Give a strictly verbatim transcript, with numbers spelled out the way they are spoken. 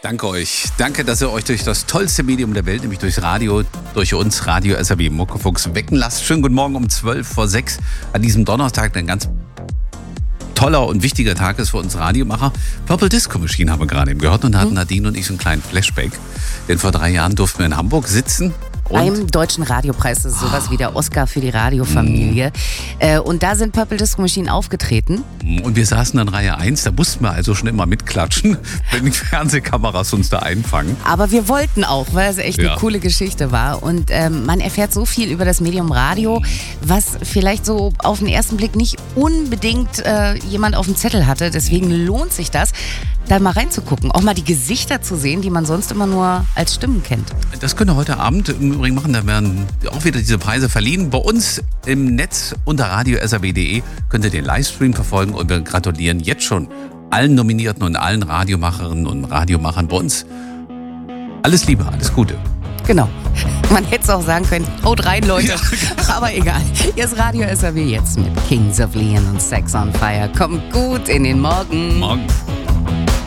Danke euch. Danke, dass ihr euch durch das tollste Medium der Welt, nämlich durchs Radio, durch uns, Radio S R B Muckefuchs, wecken lasst. Schönen guten Morgen um zwölf vor sechs an diesem Donnerstag, ein ganz toller und wichtiger Tag ist für uns Radiomacher. Purple Disco Machine haben wir gerade eben gehört und da hatten Nadine und ich so einen kleinen Flashback. Denn vor drei Jahren durften wir in Hamburg sitzen. Beim Deutschen Radiopreis, das ist sowas wie der Oscar für die Radiofamilie. Mm. Und da sind Purple Disco Machine aufgetreten. Und wir saßen in Reihe eins, da mussten wir also schon immer mitklatschen, wenn die Fernsehkameras uns da einfangen. Aber wir wollten auch, weil es echt ja. eine coole Geschichte war. Und ähm, man erfährt so viel über das Medium Radio, was vielleicht so auf den ersten Blick nicht unbedingt äh, jemand auf dem Zettel hatte. Deswegen lohnt sich das, da mal reinzugucken. Auch mal die Gesichter zu sehen, die man sonst immer nur als Stimmen kennt. Das könnt ihr heute Abend im Übrigen machen. Da werden auch wieder diese Preise verliehen. Bei uns im Netz unter radio s r b punkt d e könnt ihr den Livestream verfolgen und wir gratulieren jetzt schon allen Nominierten und allen Radiomacherinnen und Radiomachern bei uns. Alles Liebe, alles Gute. Genau. Man hätte es auch sagen können, haut rein, Leute. Ja. Aber egal. Hier ist Radio S R B jetzt mit Kings of Leon und Sex on Fire. Kommt gut in den Morgen. Morgen.